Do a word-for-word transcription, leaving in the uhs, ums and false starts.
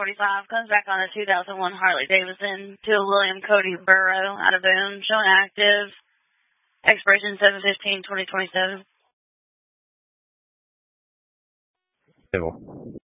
forty-five comes back on a two thousand one Harley Davidson to a William Cody Burrow out of Boone, showing active, expiration seven fifteen twenty twenty-seven. Civil.